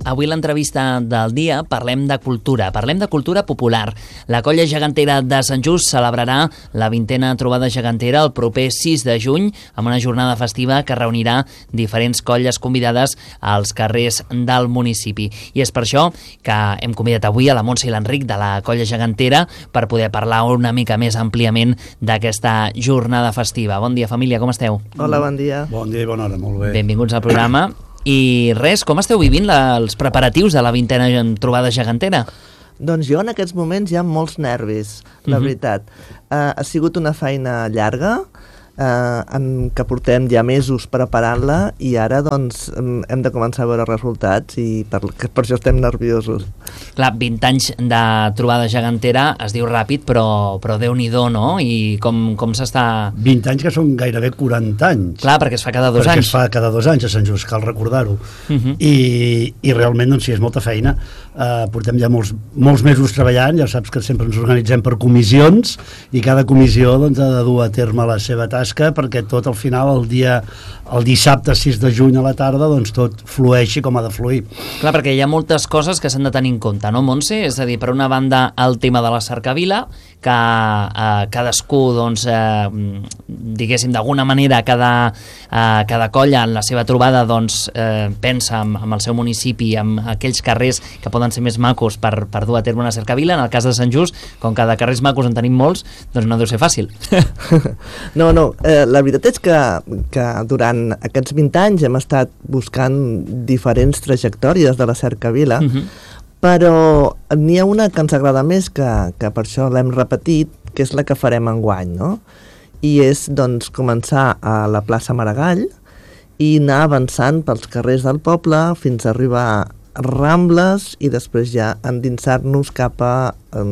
Avui l'entrevista del dia parlem de cultura popular. La Colla Gegantera de Sant Just celebrarà la 20a trobada gegantera el proper 6 de juny amb una jornada festiva que reunirà diferents colles convidades als carrers del municipi. I és per això que hem convidat avui a la Montse i l'Enric de la Colla Gegantera per poder parlar una mica més àmpliament d'aquesta jornada festiva. Bon dia, família, com esteu? Hola, bon dia. Bon dia i bona hora, molt bé. Benvinguts al programa. I res, com esteu vivint els preparatius de la 20a trobada gegantera? Doncs jo en aquests moments hi ha molts nervis, la veritat. Ha sigut una feina llarga, que portem ja mesos preparant-la i ara doncs hem de començar a veure resultats i per això estem nerviosos. Clar, 20 anys de trobada gegantera es diu ràpid, però Déu-n'hi-do, no? I com s'està... 20 anys que són gairebé 40 anys. Clar, perquè es fa cada 2 anys. Perquè es fa cada 2 anys a Sant Just, cal recordar-ho. I realment, doncs sí, és molta feina. Portem ja molts mesos treballant, ja saps que sempre ens organitzem per comissions i cada comissió doncs, ha de dur a terme la seva tasca perquè tot al final, el dissabte 6 de juny a la tarda, doncs tot flueixi com ha de fluir. Clar, perquè hi ha moltes coses que s'han de tenir en compte, no, Montse? És a dir, per una banda, el tema de la cercavila, que cadascú, doncs, diguéssim, d'alguna manera, cada colla en la seva trobada, doncs, pensa en el seu municipi, en aquells carrers que poden ser més macos per dur a terme una cercavila. En el cas de Sant Just, com que de carrers macos en tenim molts, doncs no deu ser fàcil. No, la veritat és que durant aquests 20 anys hem estat buscant diferents trajectòries de la cercavila, però n'hi ha una que ens agrada més, que per això l'hem repetit, que és la que farem enguany, no? I és, doncs, començar a la plaça Maragall i anar avançant pels carrers del poble fins a arribar a Rambles i després ja endinsar-nos cap a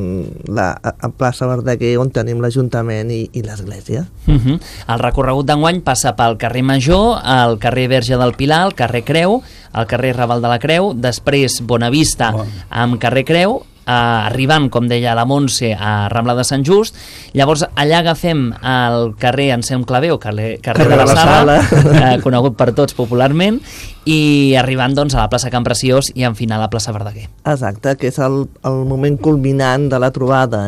plaça Verdaguer, on tenim l'Ajuntament i l'església. El recorregut d'enguany passa pel carrer Major, el carrer Verge del Pilar, el carrer Creu, el carrer Raval de la Creu, després Bonavista amb carrer Creu, arribant, com deia la Montse, a Rambla de Sant Just. Llavors allà agafem el carrer Anselm Clavé, o carrer de la Sala, conegut per tots popularment, i arribant doncs a la plaça Can Preciós i en final a la plaça Verdaguer. Exacte, que és el moment culminant de la trobada,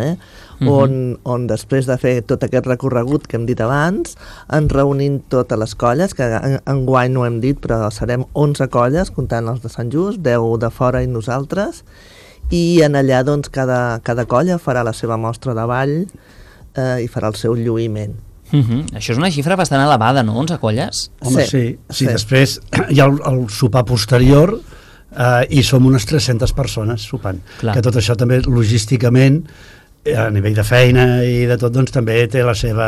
on després de fer tot aquest recorregut que hem dit abans, ens reunim totes les colles, que enguany no ho hem dit, però serem 11 colles, comptant els de Sant Just, 10 de fora i nosaltres, i en allà doncs cada colla farà la seva mostra de ball i farà el seu lluïment. Això és una xifra bastant elevada, no? 11 colles? Home, sí. Després hi ha el sopar posterior i som unes 300 persones sopant. Clar. Que tot això també logísticament, a nivell de feina i de tot, doncs també té la seva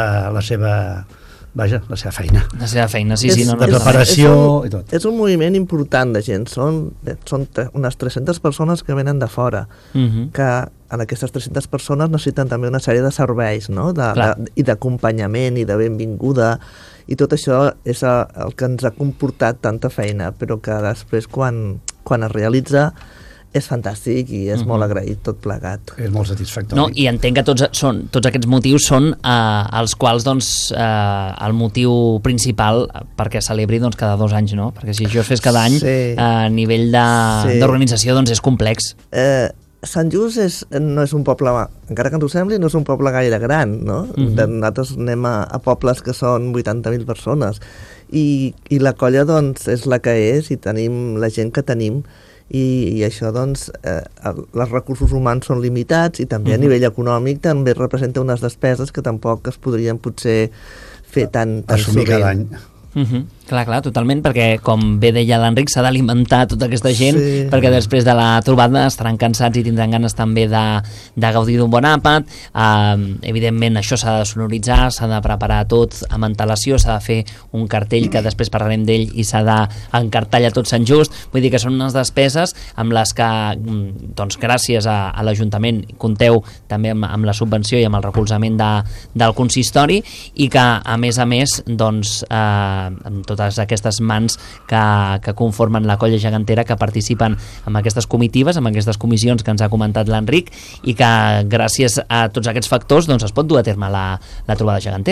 feina. La seva feina, sí. De preparació i tot. És un moviment important de gent. Són unes 300 persones que venen de fora, que en aquestes 300 persones necessiten també una sèrie de serveis, no? I d'acompanyament i de benvinguda, i tot això és el que ens ha comportat tanta feina, però que després quan es realitza és fantàstic i és molt agraït tot plegat. És molt satisfactori. No, i entenc que tots aquests motius són els quals doncs, el motiu principal perquè celebri doncs, cada 2 anys, no? Perquè si això es fes cada any, a nivell d'organització doncs, és complex. Sant Just no és un poble, encara que ens ho sembli, no és un poble gaire gran, no? Nosaltres anem a pobles que són 80.000 persones i la colla doncs, és la que és i tenim la gent que tenim. I això doncs els recursos humans són limitats i també a nivell econòmic també representa unes despeses que tampoc es podrien potser fer tan assumir cada any. Clar, totalment, perquè com bé deia l'Enric, s'ha d'alimentar tota aquesta gent, perquè després de la trobada estaran cansats i tindran ganes també de gaudir d'un bon àpat. Evidentment això s'ha de sonoritzar, s'ha de preparar tot amb antelació, s'ha de fer un cartell que després parlarem d'ell i s'ha d'encartallar tot Sant Just. Vull dir que són unes despeses amb les que doncs, gràcies a l'Ajuntament compteu també amb la subvenció i amb el recolzament del consistori, i que a més doncs, amb totes aquestes mans que conformen la Colla Gegantera, que participen en aquestes comitives, en aquestes comissions que ens ha comentat l'Enric, i que gràcies a tots aquests factors doncs, es pot dur a terme la trobada gegantera.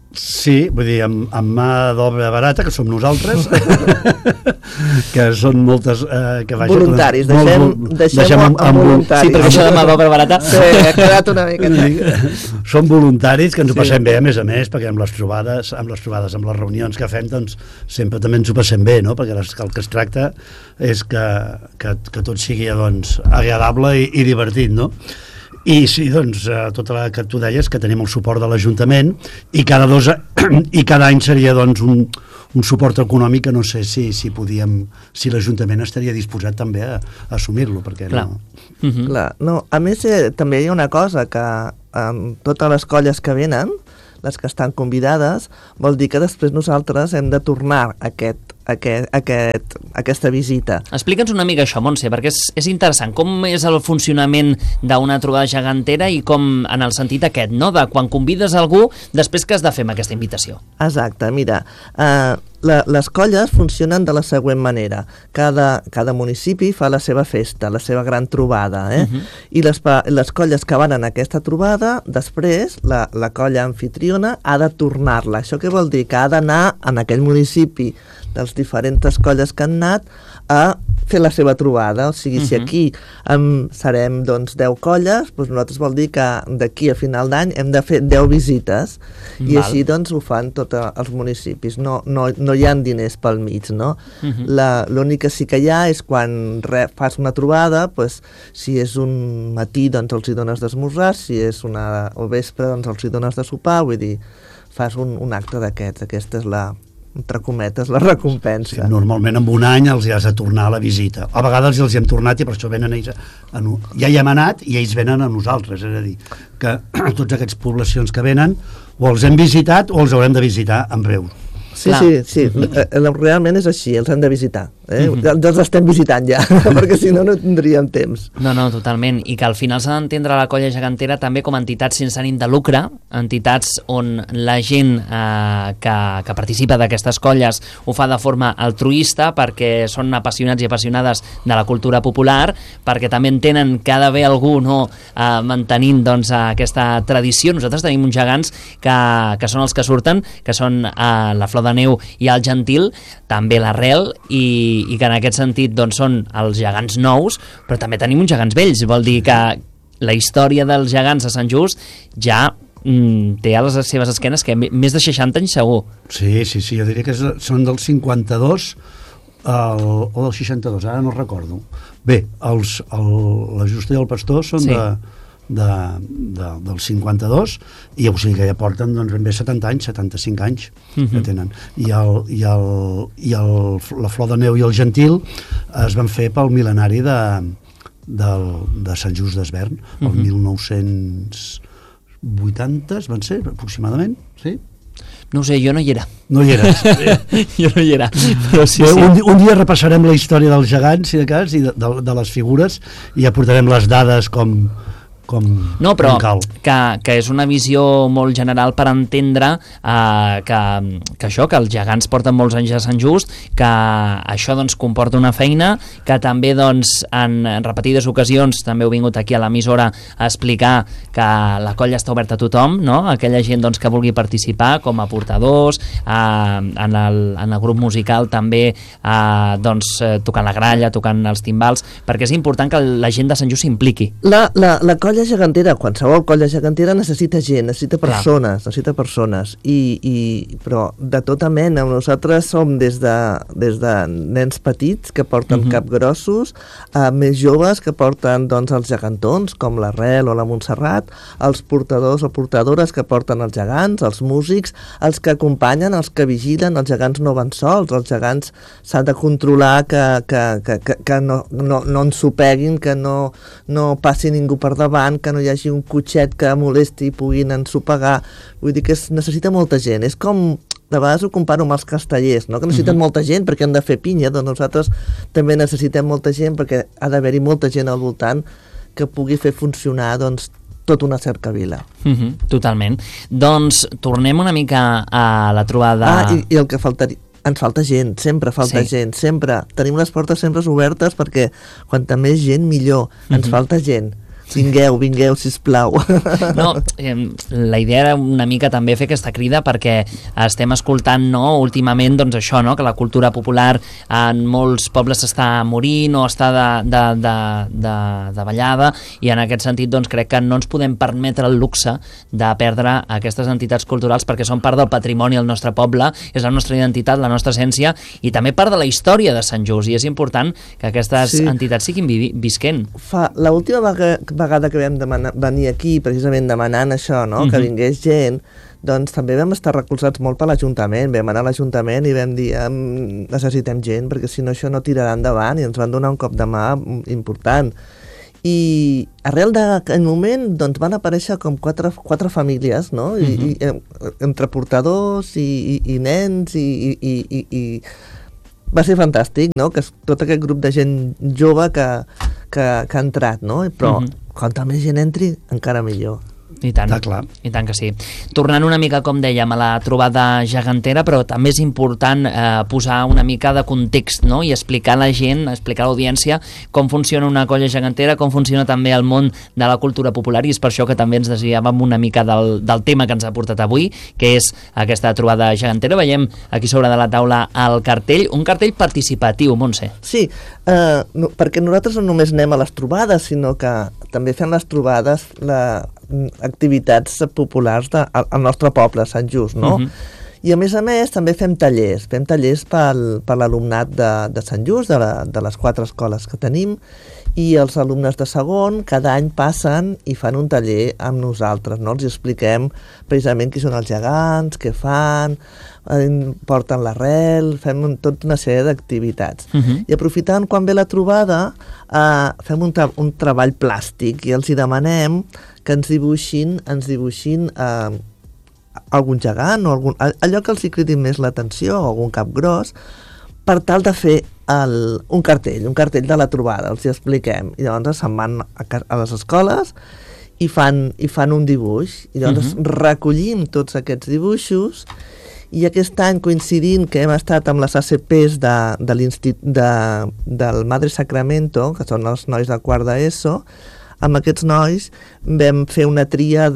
Sí, vull dir, amb mà d'obra barata, que som nosaltres, que són moltes... que vaja, voluntaris, deixem amb voluntaris. Sí, perquè això de mà d'obra barata... Sí, ha quedat una mica... Som voluntaris, que ens ho passem bé, a més, perquè amb les trobades, amb les reunions que fem, doncs, sempre també ens ho passem bé, no? Perquè el que es tracta és que tot sigui, doncs, agradable i divertit, no? I sí, doncs, tota la que tu deies, que tenim el suport de l'Ajuntament i cada any seria, doncs, un suport econòmic que no sé si l'Ajuntament estaria disposat també a assumir-lo, perquè clar. No... Clar, no, a més, també hi ha una cosa, que amb totes les colles que venen, les que estan convidades, vol dir que després nosaltres hem de tornar aquesta visita. Explica'ns una mica això, Montse, perquè és interessant. Com és el funcionament d'una trobada gegantera i com, en el sentit aquest, no?, de quan convides algú, després què has de fer amb aquesta invitació? Exacte, mira, les colles funcionen de la següent manera. Cada municipi fa la seva festa, la seva gran trobada, i les colles que van en aquesta trobada, després la colla anfitriona ha de tornar-la. Això què vol dir? Que ha d'anar en aquell municipi dels diferents colles que han anat a fer la seva trobada. O sigui, si aquí serem, doncs, 10 colles, doncs nosaltres vol dir que d'aquí a final d'any hem de fer 10 visites. I així, doncs, ho fan tots els municipis. No hi ha diners pel mig, no? L'únic que sí que hi ha és quan fas una trobada, doncs, si és un matí, doncs els hi dones d'esmorzar, si és al vespre, doncs els hi dones de sopar, vull dir, fas un acte d'aquests. Aquesta és entre cometes, la recompensa. Sí, normalment en un any els has de tornar a la visita. A vegades els hi hem tornat i per això venen ells ja hi hem anat i ells venen a nosaltres, és a dir, que tots aquests poblacions que venen o els hem visitat o els haurem de visitar en breu. Sí, realment és així, els hem de visitar. Els estem visitant ja, perquè si no tindríem temps. No, totalment. I que al final s'ha d'entendre la colla gegantera també com a entitats sense ànim de lucre, entitats on la gent que participa d'aquestes colles ho fa de forma altruista perquè són apassionats i apassionades de la cultura popular, perquè també entenen que ha d'haver algú mantenint, doncs, aquesta tradició. Nosaltres tenim uns gegants que són els que surten, que són la Flor de Neu i el Gentil, també l'Arrel, i que en aquest sentit, doncs, són els gegants nous, però també tenim uns gegants vells. Vol dir que la història dels gegants de Sant Just ja té a les seves esquenes que més de 60 anys segur. Sí, jo diria que són del 52 o del 62, ara no recordo. Bé, la Justa i el Pastor són del 52 i o sigui que ja porten, doncs, ben bé 70 anys, 75 anys que tenen. I la Flor de Neu i el Gentil es van fer pel mil·lenari de Sant Just d'Esvern, el 1980 van ser aproximadament, sí? No ho sé, jo no hi era. No hi eres? Jo no hi era, però sí. Un dia repassarem la història dels gegants, si de cas, i de les figures, i ja portarem les dades com no, però que és una visió molt general per entendre que això, que els gegants porten molts anys a Sant Just, que això, doncs, comporta una feina, que també, doncs, en repetides ocasions també heu vingut aquí a l'emissora a explicar que la colla està oberta a tothom, no? Aquella gent, doncs, que vulgui participar com a portadors, en el grup musical també, doncs, tocant la gralla, tocant els timbals, perquè és important que la gent de Sant Just s'impliqui. La colla gegantera, qualsevol colla gegantera necessita gent, necessita persones, però de tota mena. Nosaltres som des de nens petits que porten capgrossos, a més joves que porten, doncs, els gegantons, com l'Arrel o la Montserrat, els portadors o portadores que porten els gegants, els músics, els que acompanyen, els que vigilen. Els gegants no van sols, els gegants s'han de controlar que no ens ho peguin, que no passi ningú per davant, que no hi hagi un cotxet que molesti i puguin ensopegar. Vull dir que es necessita molta gent. És com, de vegades ho comparo amb els castellers, no? Que necessiten molta gent perquè han de fer pinya. Doncs nosaltres també necessitem molta gent perquè ha d'haver-hi molta gent al voltant que pugui fer funcionar, doncs, tota una cercavila. Totalment. Doncs tornem una mica a la trobada... I el que faltaria... Ens falta gent, sempre falta gent, sempre. Tenim les portes sempre obertes perquè quanta més gent millor. Ens falta gent. Vingueu, sisplau. No, la idea era una mica també fer aquesta crida perquè estem escoltant, no, últimament, doncs això, no, que la cultura popular en molts pobles s'està morint o està de ballada, i en aquest sentit doncs crec que no ens podem permetre el luxe de perdre aquestes entitats culturals perquè són part del patrimoni del nostre poble, és la nostra identitat, la nostra essència i també part de la història de Sant Just, i és important que aquestes entitats siguin visquent. L'última vegada que vam venir aquí precisament demanant això, no? Que vingués gent, doncs també vam estar recolzats molt per l'Ajuntament, vam anar a l'Ajuntament i vam dir necessitem gent perquè si no això no tirarà endavant, i ens van donar un cop de mà important. I arrel d'aquell moment doncs, van aparèixer com quatre famílies, no? I entre portadors i nens i va ser fantàstic, no? Que tot aquest grup de gent jove que ha entrat, no? Però quanta més gent entri, encara millor. I tant, i tant que sí. Tornant una mica, com dèiem, a la trobada gegantera, però també és important posar una mica de context, no? I explicar a la gent, explicar a l'audiència com funciona una colla gegantera, com funciona també el món de la cultura popular, i és per això que també ens desviàvem una mica del tema que ens ha portat avui, que és aquesta trobada gegantera. Veiem aquí sobre de la taula el cartell, un cartell participatiu, Montse. Sí, perquè nosaltres no només anem a les trobades, sinó que també fem les trobades, activitats populars al nostre poble, Sant Just, no? I a més també fem tallers per l'alumnat de Sant Just, de les 4 escoles que tenim, i els alumnes de segon cada any passen i fan un taller amb nosaltres, no? Els expliquem precisament qui són els gegants, què fan, porten l'arrel, fem tota una sèrie d'activitats. I aprofitant quan ve la trobada, fem un treball plàstic i els hi demanem que ens dibuixin algun gegant o allò que els hi cridi més l'atenció, o algun cap gros, per tal de fer un cartell de la trobada, els hi expliquem. I llavors se'n van a les escoles i fan un dibuix. I llavors recollim tots aquests dibuixos, i aquest any, coincidint que hem estat amb les ACPs del Madre Sacramento, que són els nois de quart d'ESO, amb aquests nois vam fer una tria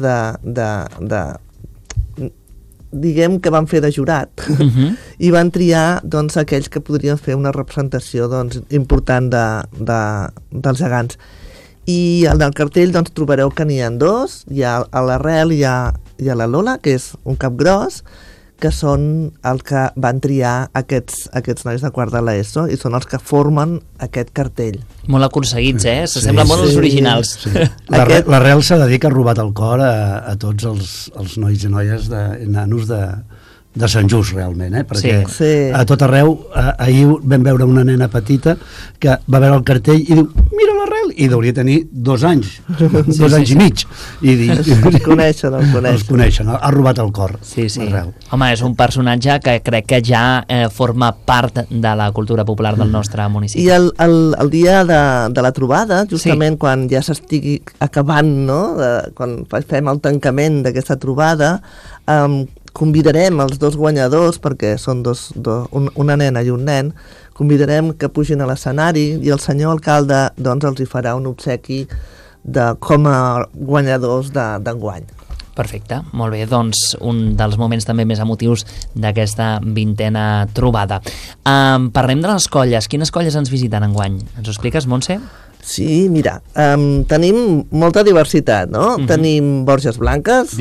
diguem que van fer de jurat i van triar doncs, aquells que podrien fer una representació doncs, important dels gegants. I en el cartell doncs, trobareu que n'hi ha 2, hi ha a l'Arrel i a la Lola, que és un cap gros, que són els que van triar aquests nois de quart de l'ESO, i són els que formen aquest cartell. Molt aconseguits, s'assemblen molt als originals. L'Arrel s'ha de dir que ha robat el cor a tots els nois i noies nanos de Sant Just, realment, perquè a tot arreu, ahir vam veure una nena petita que va veure el cartell i diu, mira l'Arrel, i hauria tenir 2 anys, 2 anys i mig, i els coneixen, ha robat el cor. Home, és un personatge que crec que ja forma part de la cultura popular del nostre municipi. I el dia de la trobada, justament quan ja s'estigui acabant, no? Quan fem el tancament d'aquesta trobada, convidarem els 2 guanyadors, perquè són una nena i un nen, convidarem que pugin a l'escenari i el senyor alcalde doncs, els hi farà un obsequi com a guanyadors d'enguany. Perfecte, molt bé, doncs un dels moments també més emotius d'aquesta 20a trobada. Parlem de les colles. Quines colles ens visiten enguany? Ens ho expliques, Montse? Sí, mira, tenim molta diversitat, no? Tenim Borges Blanques,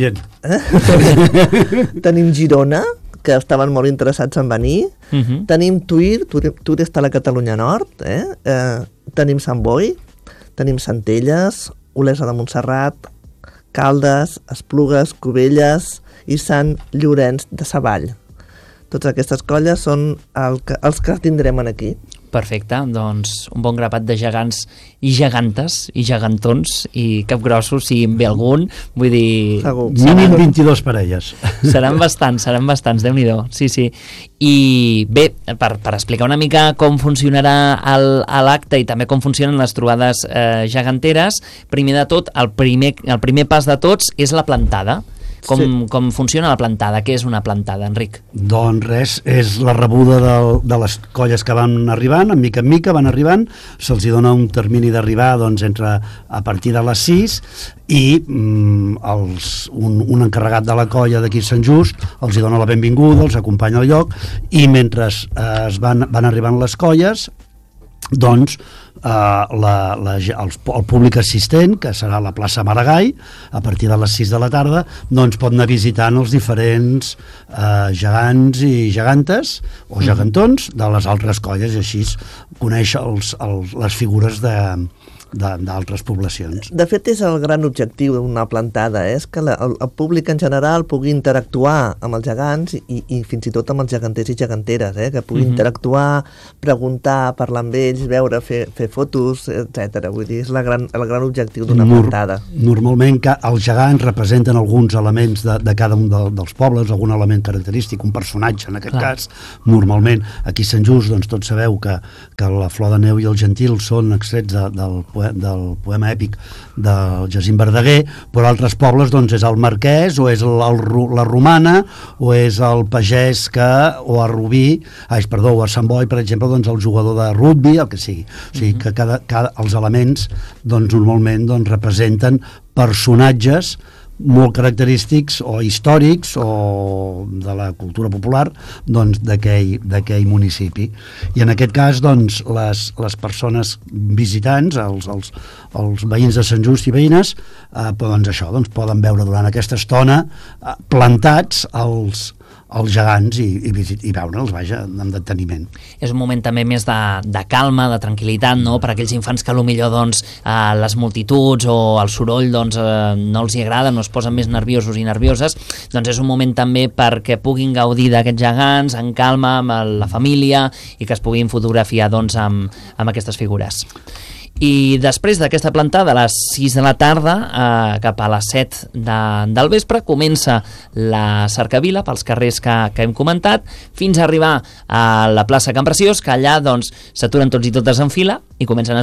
tenim Girona, que estaven molt interessats en venir, tenim Tuir està a la Catalunya Nord, tenim Sant Boi, tenim Centelles, Olesa de Montserrat, Caldes, Esplugues, Cubelles i Sant Llorenç de Savall. Totes aquestes colles són els que tindrem aquí. Perfecte, doncs un bon grapat de gegants i gegantes i gegantons i capgrossos, si en ve algun, vull dir... Mínim 22 parelles. Seran bastants, Déu-n'hi-do, sí. I bé, per explicar una mica com funcionarà l'acte i també com funcionen les trobades geganteres, primer de tot, el primer pas de tots és la plantada. Com funciona la plantada? Què és una plantada, Enric? Doncs res, és la rebuda de les colles que van arribant, en mica van arribant, se'ls dona un termini d'arribar doncs, a partir de les 6 i un encarregat de la colla d'aquí Sant Just els hi dona la benvinguda, els acompanya al lloc i mentre van arribant les colles doncs el públic assistent, que serà a la plaça Maragall, a partir de les 6 de la tarda, doncs pot anar visitant els diferents gegants i gegantes o gegantons de les altres colles i així conèixer les figures d'altres poblacions. De fet, és el gran objectiu d'una plantada, és que el públic en general pugui interactuar amb els gegants i fins i tot amb els geganters i geganteres, que pugui interactuar, preguntar, parlar amb ells, veure, fer fotos, etc. Vull dir, és el gran objectiu d'una plantada. Normalment els gegants representen alguns elements de cada un dels pobles, algun element característic, un personatge en aquest cas. Normalment, aquí a Sant Just, doncs tots sabeu que la Flor de Neu i el Gentil són extrets del poema èpic del Jacint Verdaguer, però altres pobles doncs és el marquès o és la romana o és el pagès o a Rubí, o a Sant Boi, per exemple, doncs el jugador de rugby, el que sigui. O sigui que els elements doncs normalment doncs representen personatges molt característics o històrics o de la cultura popular doncs d'aquell municipi. I en aquest cas doncs les persones visitants, els veïns de Sant Just i veïnes, doncs això, doncs poden veure durant aquesta estona plantats els gegants i veure'ls, vaja, amb deteniment. És un moment també més de calma, de tranquil·litat, no? Per a aquells infants que potser doncs, les multituds o el soroll doncs, no els hi agrada, no es posen més nerviosos i nervioses, doncs és un moment també perquè puguin gaudir d'aquests gegants en calma, amb la família, i que es puguin fotografiar doncs, amb aquestes figures. I després d'aquesta plantada, a les 6 de la tarda, cap a les 7 del vespre, comença la cercavila pels carrers que hem comentat, fins a arribar a la plaça Can Preciós, que allà doncs, s'aturen tots i totes en fila i comencen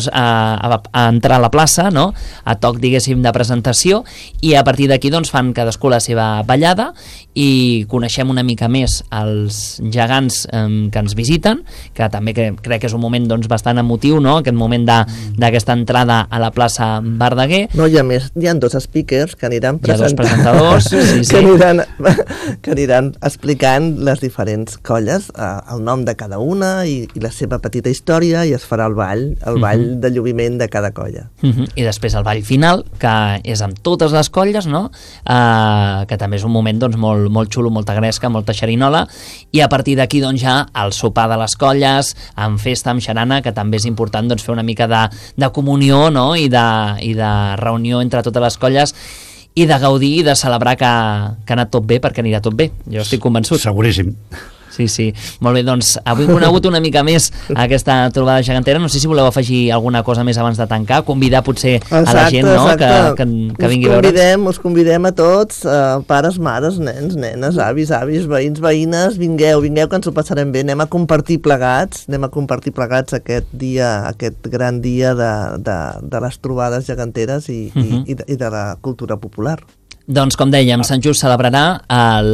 a entrar a la plaça, no? A toc, diguéssim, de presentació, i a partir d'aquí doncs, fan cadascú la seva ballada i coneixem una mica més els gegants que ens visiten, que també crec que és un moment doncs, bastant emotiu, no? Aquest moment d'aquesta entrada a la plaça Verdaguer. No, i a més hi ha dos speakers que aniran presentadors que aniran explicant les diferents colles, el nom de cada una i la seva petita història, i es farà el ball de lluïment de cada colla. I després el ball final, que és amb totes les colles, no? Que també és un moment doncs, molt xulo, molta gresca, molta xerinola, i a partir d'aquí doncs, ja el sopar de les colles, amb festa, amb xarana, que també és important doncs, fer una mica de comunió, no? I de reunió entre totes les colles, i de gaudir i de celebrar que ha anat tot bé, perquè anirà tot bé. Jo estic convençut. Seguríssim. Sí. Molt bé, doncs avui hem conegut una mica més aquesta trobada gegantera. No sé si voleu afegir alguna cosa més abans de tancar, convidar potser a la gent, no? que vingui a veure'ns. Us convidem a tots, pares, mares, nens, nenes, avis, veïns, veïnes, vingueu, que ens ho passarem bé, anem a compartir plegats aquest gran dia de les trobades geganteres i de la cultura popular. Doncs, com dèiem, Sant Just celebrarà el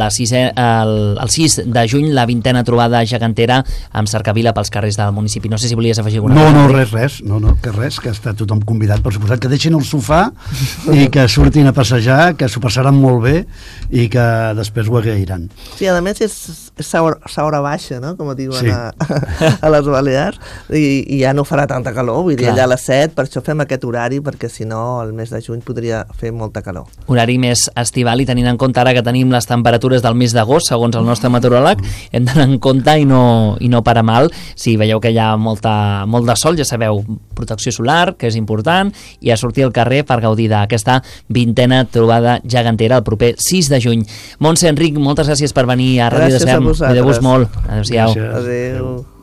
6 de juny la 20a trobada gegantera amb cercavila pels carrers del municipi. No sé si volies afegir alguna cosa. No, res, que està tothom convidat, per suposat, que deixin el sofà i que surtin a passejar, que s'ho passaran molt bé i que després ho agrairan. Sí, a més és hora baixa, no? Com diuen a les Balears, i ja no farà tanta calor, vull dir, allà a les 7, per això fem aquest horari, perquè si no el mes de juny podria fer molta calor. Horari més estival, i tenint en compte ara que tenim les temperatures del mes d'agost, segons el nostre meteoròleg, hem d'anar en compte i no parar mal. Si veieu que hi ha molt de sol, ja sabeu, protecció solar, que és important, i a sortir al carrer per gaudir d'aquesta 20a trobada gegantera el proper 6 de juny. Montse, Enric, moltes gràcies per venir a Ràdio de Sem. Gràcies a vosaltres. Cuideu-vos molt. Adéu-siau. Adéu.